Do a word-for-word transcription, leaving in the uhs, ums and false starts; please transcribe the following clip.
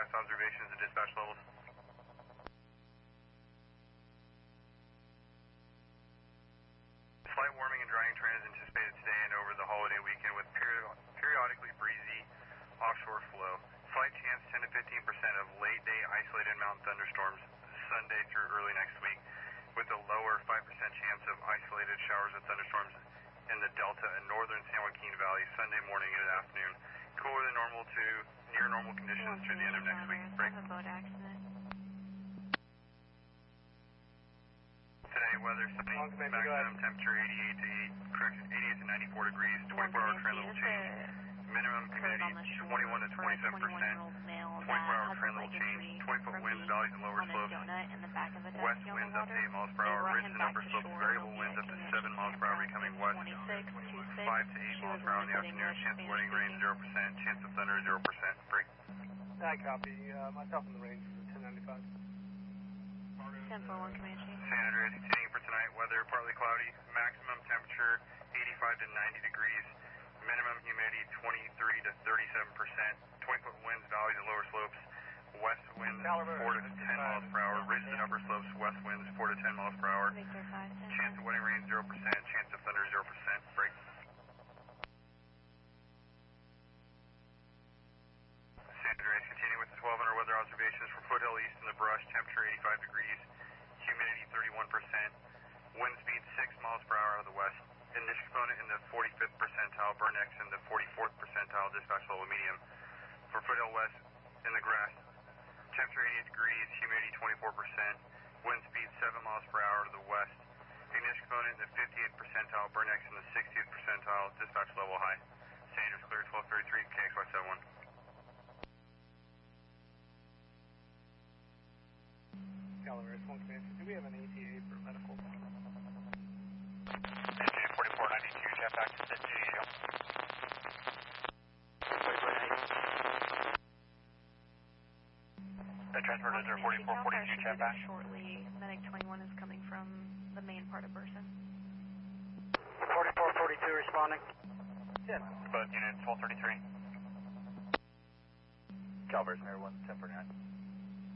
forecast observations and dispatch levels. Slight warming and drying trend is anticipated today and over the holiday weekend with period, periodically breezy offshore flow. Slight chance ten to fifteen percent of late day isolated mountain thunderstorms Sunday through early next week, with a lower five percent chance of isolated showers and thunderstorms in the Delta and northern San Joaquin Valley Sunday morning and afternoon. Cooler than normal to near normal conditions through the end of next week. Break. Today, weather sunny, maximum temperature eighty-eight to eight, correction, eighty-eight to ninety-four degrees, twenty-four hour trend level change, minimum humidity twenty-one to twenty-seven percent, twenty-four hour trend level change, twenty foot winds, valleys, and lower slopes, west winds up to eight miles per hour, ridges and upper slopes, variable winds up to seven miles per hour becoming west, five to eight miles per hour in the afternoon, chance of wedding rain zero percent, chance of thunder zero percent, break. I copy, uh, myself in the range for ten ninety-five. ten four one Comanche. San Andreas continuing for tonight, weather partly cloudy, maximum temperature eighty-five to ninety degrees, minimum humidity twenty-three to thirty-seven percent, twenty foot winds, valleys, and lower slopes, west winds four to ten miles per hour, ridges and upper slopes, west winds four to ten miles per hour, chance of wedding rain zero percent, chance of thunder zero percent, break. San Andreas continuing with the twelve hundred weather observations for Foothill East in the brush, temperature eighty-five degrees, humidity thirty-one percent, wind speed six miles per hour out of the west, ignition component in the forty-fifth percentile, burn X in the forty-fourth percentile, dispatch level medium. For Foothill West in the grass, temperature eighty-eight degrees, humidity twenty-four percent, wind speed seven miles per hour to the west, ignition component in the fifty-eighth percentile, burn X in the sixtieth percentile, dispatch level high. San Andreas clear twelve thirty-three, K X Y seventy-one. Calaveras, one Comanche. Do we have an A T A for medical? A J forty-four ninety-two, jet back to San Diego. The transport is forty-four forty-two, jet back. Shortly, Medic twenty-one is coming from the main part of Burson. forty-four forty-two responding. Yeah. Both units, twelve thirty-three. Calaveras, Mayor one, ten for nine.